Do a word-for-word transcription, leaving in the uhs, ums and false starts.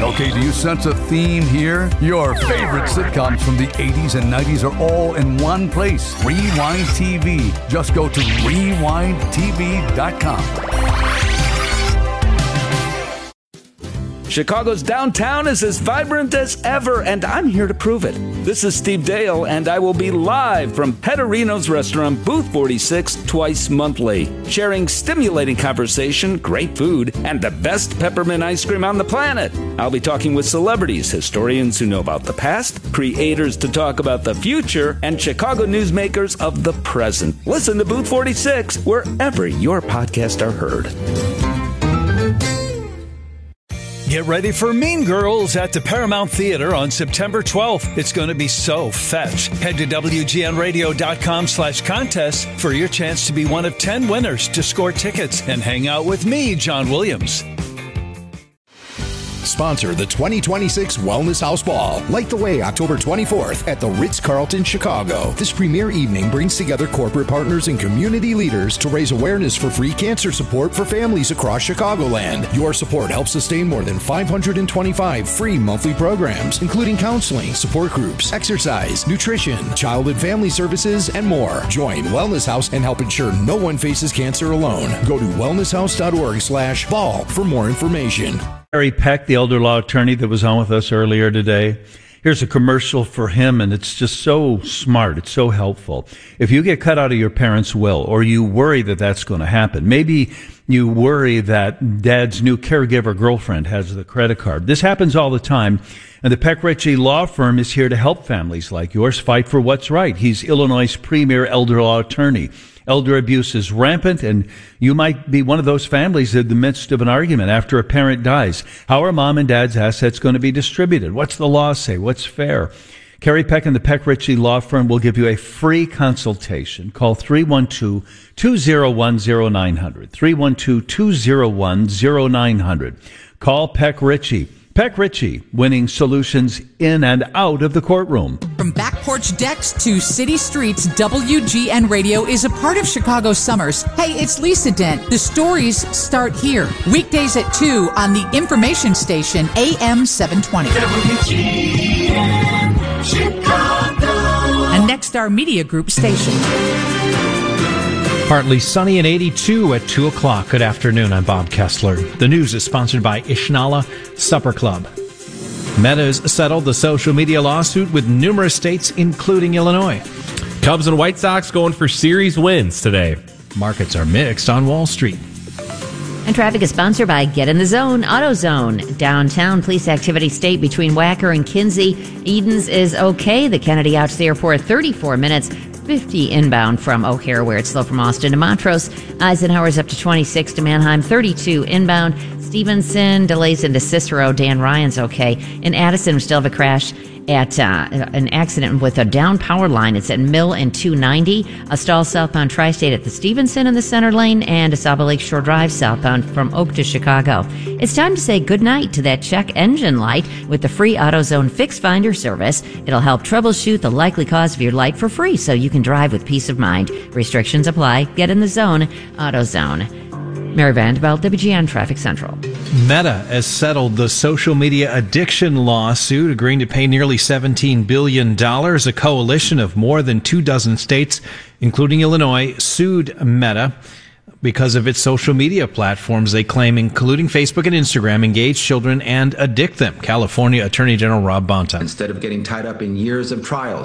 Okay, do you sense a theme here? Your favorite sitcoms from the eighties and nineties are all in one place. Rewind T V. Just go to rewind t v dot com. Chicago's downtown is as vibrant as ever, and I'm here to prove it. This is Steve Dale, and I will be live from Pettorino's restaurant, Booth forty-six, twice monthly, sharing stimulating conversation, great food, and the best peppermint ice cream on the planet. I'll be talking with celebrities, historians who know about the past, creators to talk about the future, and Chicago newsmakers of the present. Listen to Booth forty-six wherever your podcasts are heard. Get ready for Mean Girls at the Paramount Theater on September twelfth. It's going to be so fetch. Head to W G N radio dot com slash contest for your chance to be one of ten winners to score tickets and hang out with me, John Williams. Sponsor the twenty twenty-six Wellness House Ball. Light the way October twenty-fourth at the Ritz-Carlton, Chicago. This premier evening brings together corporate partners and community leaders to raise awareness for free cancer support for families across Chicagoland. Your support helps sustain more than five hundred twenty-five free monthly programs, including counseling, support groups, exercise, nutrition, child and family services, and more. Join Wellness House and help ensure no one faces cancer alone. Go to wellness house dot org slash ball for more information. Harry Peck, the elder law attorney that was on with us earlier today. Here's a commercial for him, and it's just so smart. It's so helpful. If you get cut out of your parents' will, or you worry that that's going to happen, maybe you worry that dad's new caregiver girlfriend has the credit card. This happens all the time, and the Peck Ritchie Law Firm is here to help families like yours fight for what's right. He's Illinois' premier elder law attorney. Elder abuse is rampant, and you might be one of those families in the midst of an argument after a parent dies. How are mom and dad's assets going to be distributed? What's the law say? What's fair? Carrie Peck and the Peck Ritchie Law Firm will give you a free consultation. Call three one two, two oh one, oh nine hundred, three one two, two oh one, oh nine hundred. Call Peck Ritchie. Peck Ritchie, winning solutions in and out of the courtroom. From back porch decks to city streets, W G N Radio is a part of Chicago's summers. Hey, it's Lisa Dent. The stories start here. Weekdays at two on the information station, A M seven twenty. W G N Chicago. A Nexstar Media Group station. Partly sunny and eighty-two at two o'clock. Good afternoon. I'm Bob Kessler. The news is sponsored by Ishnala Supper Club. Meta's settled the social media lawsuit with numerous states, including Illinois. Cubs and White Sox going for series wins today. Markets are mixed on Wall Street. And traffic is sponsored by Get in the Zone, AutoZone. Downtown, police activity state between Wacker and Kinsey. Edens is okay. The Kennedy out to the airport, thirty-four minutes. fifty inbound from O'Hare, where it's slow from Austin to Montrose. Eisenhower's up to twenty-six to Manheim, thirty-two inbound. Stevenson delays into Cicero. Dan Ryan's okay. In Addison, we still have a crash at uh, an accident with a down power line. It's at Mill and two ninety. A stall southbound Tri-State at the Stevenson in the center lane, and a Saba Lakeshore Drive southbound from Oak to Chicago. It's time to say goodnight to that check engine light with the free AutoZone Fix Finder service. It'll help troubleshoot the likely cause of your light for free, so you can drive with peace of mind. Restrictions apply. Get in the zone. AutoZone. Mary Vanderbilt, W G N Traffic Central. Meta has settled the social media addiction lawsuit, agreeing to pay nearly seventeen billion dollars. A coalition of more than two dozen states, including Illinois, sued Meta because of its social media platforms, they claim, including Facebook and Instagram, engage children and addict them. California Attorney General Rob Bonta. Instead of getting tied up in years of trials